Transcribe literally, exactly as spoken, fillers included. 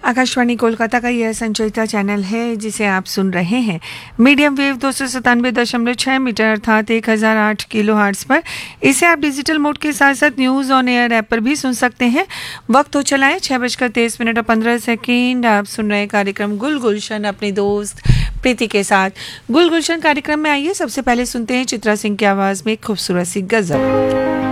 आकाशवाणी कोलकाता का यह संचयिता चैनल है जिसे आप सुन रहे हैं मीडियम वेव दो सौ सतानवे दशमलव छः मीटर अर्थात एक हज़ार आठ किलो हार्ट्स पर। इसे आप डिजिटल मोड के साथ साथ न्यूज़ ऑन एयर ऐप पर भी सुन सकते हैं। वक्त हो चला है छः बजकर तेईस मिनट और पंद्रह सेकेंड। आप सुन रहे कार्यक्रम गुल गुलशन अपनी दोस्त प्रीति के साथ। गुल गुलशन कार्यक्रम में आइए सबसे पहले सुनते हैं चित्रा सिंह की आवाज़ में खूबसूरत सी गज़ल।